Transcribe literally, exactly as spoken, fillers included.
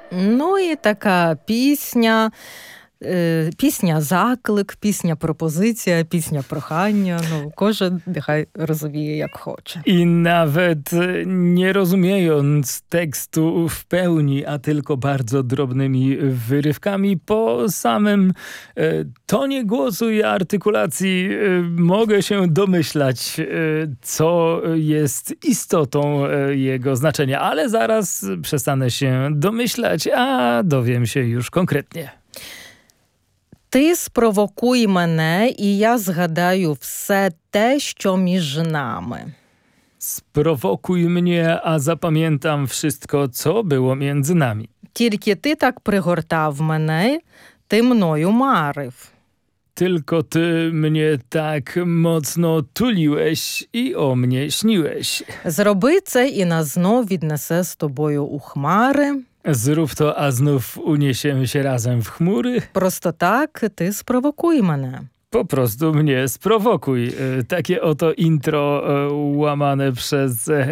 Ну і така пісня, е, пісня-заклик, пісня-пропозиція, пісня-прохання. Ну, кожен нехай розуміє, jak хоче. I nawet nie rozumiejąc tekstu w pełni, a tylko bardzo drobnymi wyrywkami, po samym e, tonie głosu i artykulacji e, mogę się domyślać, e, co jest istotą e, jego znaczenia. Ale zaraz przestanę się domyślać, a dowiem się już konkretnie. Ти спровокуй мене, і я згадаю все те, що між нами. Sprowokuj mnie, a zapamiętam wszystko, co było między nami. Тільки ти так пригортав мене, ти мною марив. Tylko ty mnie tak mocno tuliłeś i o mnie śniłeś. Зроби це, і нас знов віднесе з тобою у хмари. Zrób to, a znów uniesiemy się razem w chmury. Просто так ти спровокуй мене. Po prostu mnie sprowokuj. E, Takie oto intro e, łamane przez